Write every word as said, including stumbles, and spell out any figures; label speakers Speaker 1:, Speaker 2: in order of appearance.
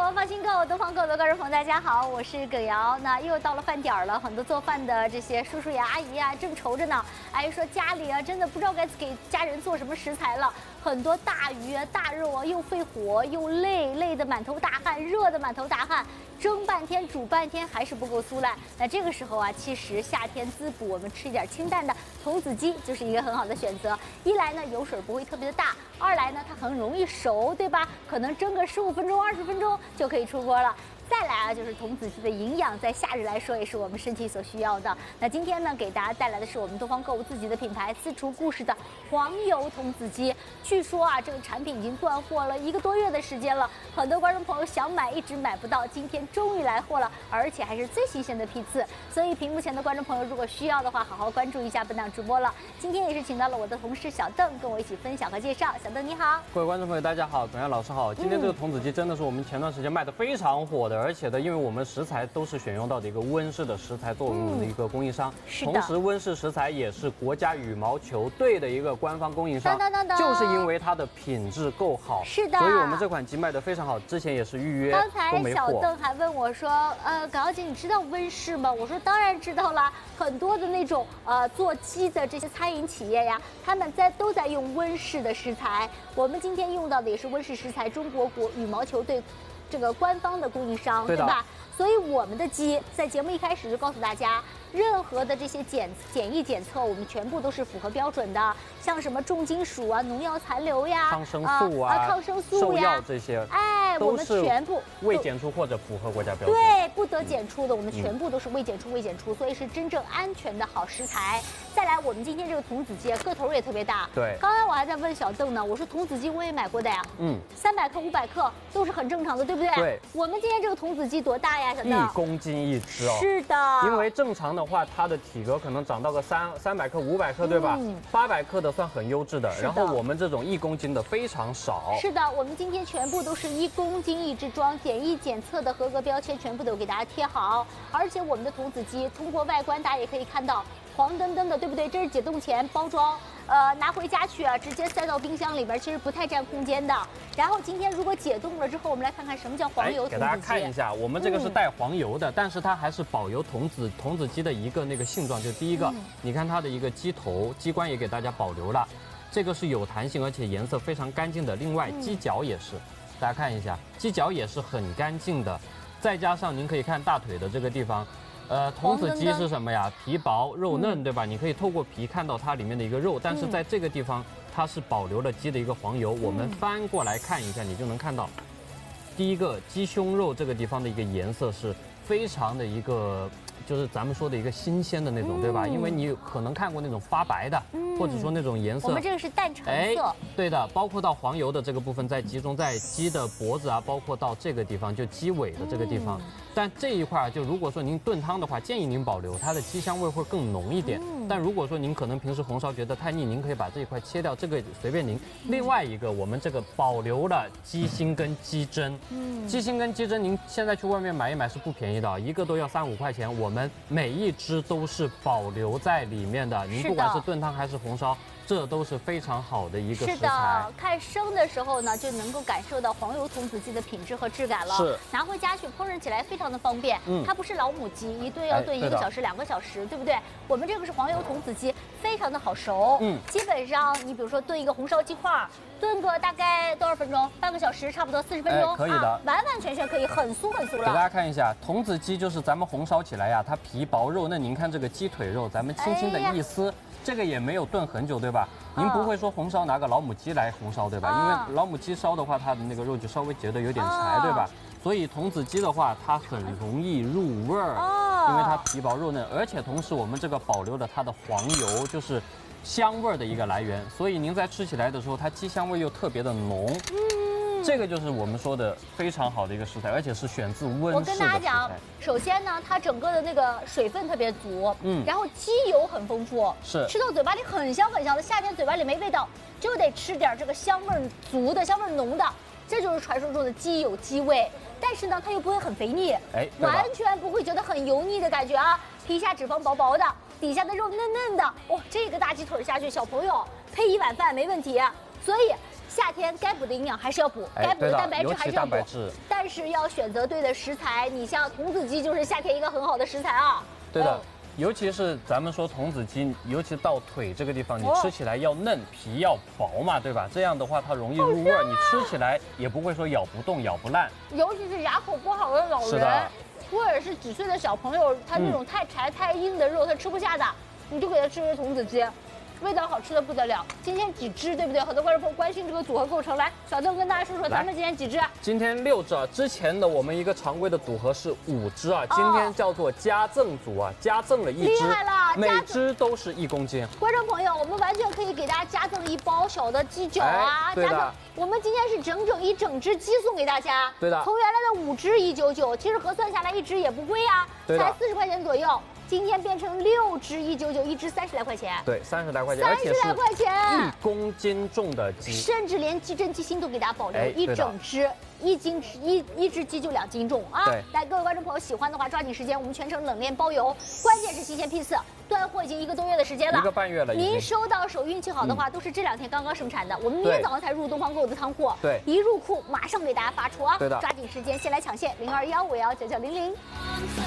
Speaker 1: 活放心购，东方购的观众朋友大家好，我是葛瑶。那又到了饭点儿了，很多做饭的这些叔叔呀、阿姨呀正愁着呢。阿姨说家里啊，真的不知道该给家人做什么食材了，很多大鱼啊、大肉啊，又费火又累，累得满头大汗，热得满头大汗。 蒸半天，煮半天还是不够酥烂。那这个时候啊，其实夏天滋补，我们吃一点清淡的童子鸡就是一个很好的选择。一来呢，油水不会特别的大；二来呢，它很容易熟，对吧？可能蒸个十五分钟、二十分钟就可以出锅了。 再来啊，就是童子鸡的营养，在夏日来说也是我们身体所需要的。那今天呢，给大家带来的是我们东方购物自己的品牌私厨故事的黄油童子鸡。据说啊，这个产品已经断货了一个多月的时间了，很多观众朋友想买一直买不到，今天终于来货了，而且还是最新鲜的批次。所以屏幕前的观众朋友，如果需要的话，好好关注一下本档直播了。今天也是请到了我的同事小邓，跟我一起分享和介绍。小邓你好，
Speaker 2: 各位观众朋友大家好，耿阳老师好。今天这个童子鸡真的是我们前段时间卖的非常火的。 而且呢，因为我们食材都是选用到的一个温氏的食材作为我们的一个供应商，嗯、是的。同时，温氏食材也是国家羽毛球队的一个官方供应商，当当当就是因为它的品质够好，
Speaker 1: 是的。
Speaker 2: 所以我们这款鸡卖的非常好，之前也是预约都没货。
Speaker 1: 刚才小邓还问我说，呃，耿小姐，你知道温氏吗？我说当然知道啦，很多的那种呃做鸡的这些餐饮企业呀，他们在都在用温氏的食材。我们今天用到的也是温氏食材，中国国羽毛球队。 这个官方的供应商，对吧？所以我们的鸡在节目一开始就告诉大家，任何的这些检检疫检测，我们全部都是符合标准的。像什么重金属啊、农药残留呀、
Speaker 2: 抗生素啊、
Speaker 1: 啊抗生素
Speaker 2: 兽药这些，
Speaker 1: 哎，我们全部
Speaker 2: 未检出或者符合国家标准。
Speaker 1: 对，不得检出的，我们全部都是未检出、未检出，所以是真正安全的好食材。再来，我们今天这个童子鸡个头也特别大。
Speaker 2: 对，
Speaker 1: 刚才我还在问小邓呢，我说童子鸡我也买过的呀，嗯，三百克、五百克都是很正常的，对不对？
Speaker 2: 对，
Speaker 1: 我们今天这个童子鸡多大呀？小邓，
Speaker 2: 一公斤一只哦。
Speaker 1: 是的，
Speaker 2: 因为正常的话，它的体格可能长到个三三百克、五百克，对吧？八百克的算很优质的，然后我们这种一公斤的非常少。
Speaker 1: 是的，我们今天全部都是一公斤一只装，检疫检测的合格标签全部都给大家贴好，而且我们的童子鸡通过外观大家也可以看到黄澄澄的，对不对？这是解冻前包装。 呃，拿回家去啊，直接塞到冰箱里边，其实不太占空间的。然后今天如果解冻了之后，我们来看看什么叫黄油童子鸡。
Speaker 2: 给大家看一下，我们这个是带黄油的，嗯、但是它还是保留童子童子鸡的一个那个性状。就第一个，嗯、你看它的一个鸡头、鸡冠也给大家保留了，这个是有弹性，而且颜色非常干净的。另外，鸡脚也是，大家看一下，鸡脚也是很干净的。再加上您可以看大腿的这个地方。 呃，童子鸡是什么呀？皮薄肉嫩，对吧？你可以透过皮看到它里面的一个肉，但是在这个地方它是保留了鸡的一个黄油。我们翻过来看一下，你就能看到，第一个鸡胸肉这个地方的一个颜色是非常的一个，就是咱们说的一个新鲜的那种，对吧？因为你可能看过那种发白的，或者说那种颜色，
Speaker 1: 我们这个是淡橙色。
Speaker 2: 哎，对的，包括到黄油的这个部分，在集中在鸡的脖子啊，包括到这个地方，就鸡尾的这个地方。 但这一块就如果说您炖汤的话，建议您保留它的鸡香味会更浓一点。嗯、但如果说您可能平时红烧觉得太腻，您可以把这一块切掉，这个随便您。嗯、另外一个，我们这个保留了鸡心跟鸡胗。嗯，鸡心跟鸡胗，您现在去外面买一买是不便宜的，一个都要三五块钱。我们每一只都是保留在里面的，您不管是炖汤还是红烧。 这都是非常好的一个食材。
Speaker 1: 是的，看生的时候呢，就能够感受到黄油童子鸡的品质和质感了。是，拿回家去烹饪起来非常的方便。嗯，它不是老母鸡，一炖要炖一个小时、两个小时，对不对？我们这个是黄油童子鸡，非常的好熟。嗯，基本上你比如说炖一个红烧鸡块，炖个大概多少分钟？半个小时，差不多四十分钟。
Speaker 2: 可以的，
Speaker 1: 完完全全可以，很酥很酥了。
Speaker 2: 给大家看一下，童子鸡就是咱们红烧起来呀，它皮薄肉嫩。您看这个鸡腿肉，咱们轻轻的一撕。 这个也没有炖很久，对吧？您不会说红烧拿个老母鸡来红烧，对吧？因为老母鸡烧的话，它的那个肉就稍微觉得有点柴，对吧？所以童子鸡的话，它很容易入味儿，因为它皮薄肉嫩，而且同时我们这个保留了它的黄油，就是香味儿的一个来源，所以您在吃起来的时候，它鸡香味又特别的浓。这个就是我们说的非常好的一个食材，而且是选自温氏的食材。
Speaker 1: 我跟大家讲，首先呢，它整个的那个水分特别足，嗯，然后鸡油很丰富，
Speaker 2: 是
Speaker 1: 吃到嘴巴里很香很香的。夏天嘴巴里没味道，就得吃点这个香味足的、香味浓的，这就是传说中的鸡有鸡味。但是呢，它又不会很肥腻，哎，完全不会觉得很油腻的感觉啊。皮下脂肪薄薄的，底下的肉嫩嫩的，哇，这个大鸡腿下去，小朋友配一碗饭没问题。所以夏天该补的营养还是要补，
Speaker 2: 哎
Speaker 1: 该补的蛋白质
Speaker 2: 尤其
Speaker 1: 还是要补
Speaker 2: 蛋白质，
Speaker 1: 但是要选择对的食材。你像童子鸡就是夏天一个很好的食材啊。
Speaker 2: 对的
Speaker 1: 嗯。
Speaker 2: 尤其是咱们说童子鸡，尤其到腿这个地方，你
Speaker 1: 哦
Speaker 2: 吃起来要嫩，皮要薄嘛，对吧？这样的话它容易入味儿，你吃起来也不会说咬不动、咬不烂。
Speaker 1: 尤其是牙口不好的老人
Speaker 2: 是的，
Speaker 1: 或者是几岁的小朋友，他那种太柴太硬的肉他吃不下的，你就给他吃个童子鸡。味道好吃的不得了，今天几只对不对？很多观众朋友关心这个组合构成，来，小邓跟大家说说，咱们今天几只？
Speaker 2: 今天六只啊，之前的我们一个常规的组合是五只啊，今天叫做加赠组啊，加赠了一只，
Speaker 1: 厉害了
Speaker 2: 每
Speaker 1: 加赠
Speaker 2: 只都是一公斤。
Speaker 1: 观众朋友，我们完全可以给大家加赠一包小的鸡脚啊，
Speaker 2: 哎对的
Speaker 1: 加赠。我们今天是整整一整只鸡送给大家，
Speaker 2: 对的
Speaker 1: 从原来的五只一九九，其实核算下来一只也不贵啊，
Speaker 2: 对的
Speaker 1: 才四十块钱左右。今天变成六只一九九，一只三十来块钱，
Speaker 2: 对，三十来块钱，
Speaker 1: 三十来块钱，
Speaker 2: 一公斤重的鸡，
Speaker 1: 甚至连鸡胗鸡心都给大家保留，一
Speaker 2: 哎对的
Speaker 1: 整只，一斤一一只鸡就两斤重啊！
Speaker 2: 对
Speaker 1: 来，各位观众朋友喜欢的话，抓紧时间，我们全程冷链包邮，关键是新鲜批次，断货已经一个多月的时间了，
Speaker 2: 一个半月了已经。
Speaker 1: 您收到手运气好的话，都是这两天刚刚生产的，我们明天早上才入东方购的仓库，
Speaker 2: 对
Speaker 1: 一入库马上给大家发出啊！
Speaker 2: 对的
Speaker 1: 抓紧时间，先来抢线零二幺五幺九九零零。